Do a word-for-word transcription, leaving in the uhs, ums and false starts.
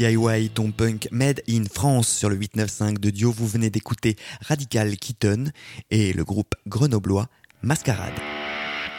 D I Y, ton punk made in France sur le huit neuf cinq de Dio. Vous venez d'écouter Radical Kitten et le groupe grenoblois Mascarade.